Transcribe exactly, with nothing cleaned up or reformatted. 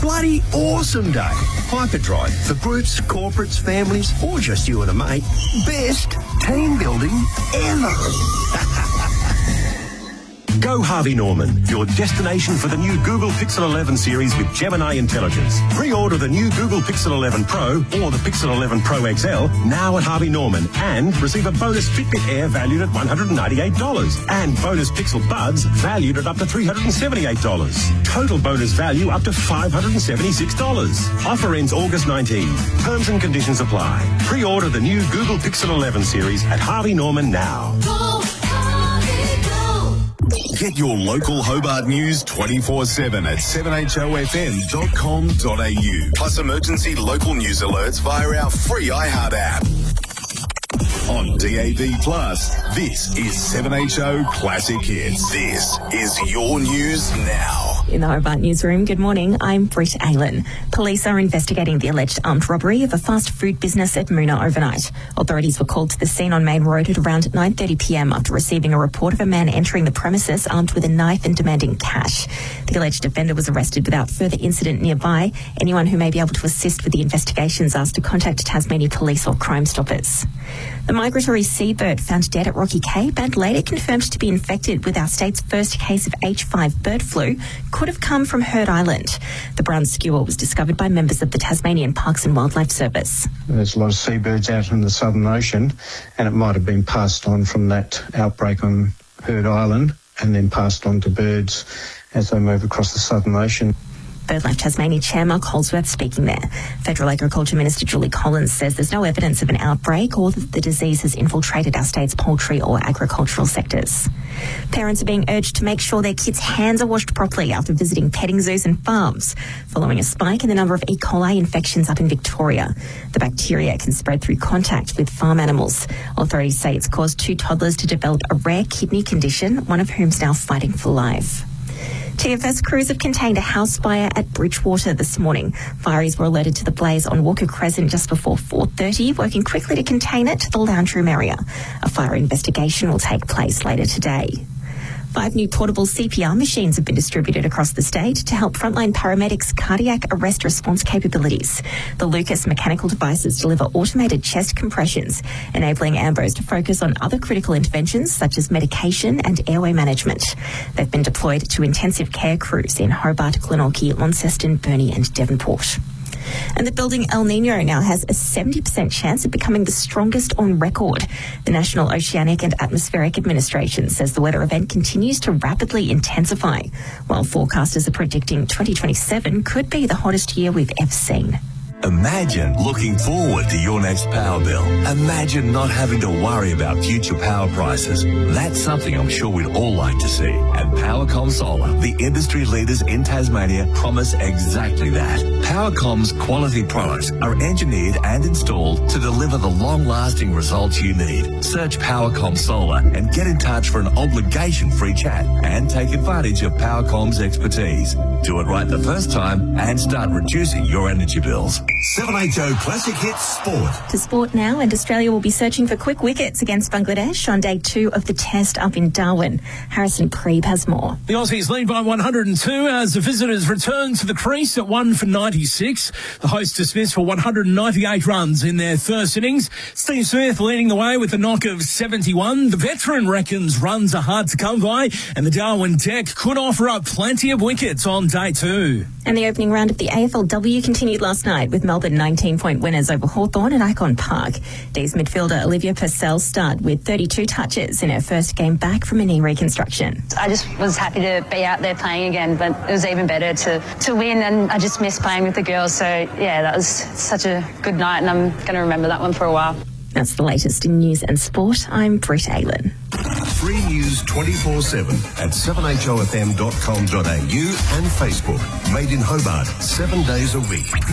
bloody awesome day. Hyperdrive for groups, corporates, families, or just you and a mate. Best team building ever. Go Harvey Norman, your destination for the new Google Pixel eleven series with Gemini Intelligence. Pre-order the new Google Pixel eleven Pro or the Pixel eleven Pro X L now at Harvey Norman and receive a bonus Fitbit Air valued at one hundred ninety-eight dollars and bonus Pixel Buds valued at up to three hundred seventy-eight dollars. Total bonus value up to five hundred seventy-six dollars. Offer ends August nineteenth. Terms and conditions apply. Pre-order the new Google Pixel eleven series at Harvey Norman now. Get your local Hobart news twenty-four seven at seven H O F M dot com dot A U. Plus emergency local news alerts via our free iHeart app. On D A B Plus, this is seven H O Classic Hits. This is your news now. In the Hobart newsroom, good morning, I'm Britt Aylen. Police are investigating the alleged armed robbery of a fast food business at Moona overnight. Authorities were called to the scene on Main Road at around nine thirty p m after receiving a report of a man entering the premises armed with a knife and demanding cash. The alleged offender was arrested without further incident nearby. Anyone who may be able to assist with the investigations asked to contact Tasmania Police or Crime Stoppers. The migratory seabird found dead at Rocky Cape and later confirmed to be infected with our state's first case of H five bird flu could have come from Heard Island. The brown skua was discovered by members of the Tasmanian Parks and Wildlife Service. There's a lot of seabirds out in the Southern Ocean, and it might have been passed on from that outbreak on Heard Island and then passed on to birds as they move across the Southern Ocean. BirdLife Tasmania Chair Mark Holsworth speaking there. Federal Agriculture Minister Julie Collins says there's no evidence of an outbreak or that the disease has infiltrated our state's poultry or agricultural sectors. Parents are being urged to make sure their kids' hands are washed properly after visiting petting zoos and farms, following a spike in the number of E. coli infections up in Victoria. The bacteria can spread through contact with farm animals. Authorities say it's caused two toddlers to develop a rare kidney condition, one of whom's now fighting for life. T F S crews have contained a house fire at Bridgewater this morning. Fireys were alerted to the blaze on Walker Crescent just before four thirty, working quickly to contain it to the lounge room area. A fire investigation will take place later today. Five new portable C P R machines have been distributed across the state to help frontline paramedics' cardiac arrest response capabilities. The Lucas mechanical devices deliver automated chest compressions, enabling ambos to focus on other critical interventions such as medication and airway management. They've been deployed to intensive care crews in Hobart, Glenorchy, Launceston, Burnie and Devonport. And the building El Nino now has a seventy percent chance of becoming the strongest on record. The National Oceanic and Atmospheric Administration says the weather event continues to rapidly intensify, while forecasters are predicting twenty twenty-seven could be the hottest year we've ever seen. Imagine looking forward to your next power bill. Imagine not having to worry about future power prices. That's something I'm sure we'd all like to see. And Powercom Solar, the industry leaders in Tasmania, promise exactly that. Powercom's quality products are engineered and installed to deliver the long-lasting results you need. Search Powercom Solar and get in touch for an obligation-free chat and take advantage of Powercom's expertise. Do it right the first time and start reducing your energy bills. seven H O Classic Hits Sport. To sport now, and Australia will be searching for quick wickets against Bangladesh on day two of the test up in Darwin. Harrison Preeb has more. The Aussies lead by one hundred two as the visitors return to the crease at one for ninety-six. The hosts dismissed for one hundred ninety-eight runs in their first innings. Steve Smith leading the way with a knock of seventy-one. The veteran reckons runs are hard to come by, and the Darwin deck could offer up plenty of wickets on day two. And the opening round of the A F L W continued last night with Melbourne nineteen-point winners over Hawthorn at Icon Park. D's midfielder Olivia Purcell starred with thirty-two touches in her first game back from a knee reconstruction. I just was happy to be out there playing again, but it was even better to, to win, and I just missed playing with the girls. So, yeah, that was such a good night, and I'm going to remember that one for a while. That's the latest in news and sport. I'm Britt Aylen. Free news twenty-four seven at seven H O F M dot com dot A U and Facebook. Made in Hobart, seven days a week.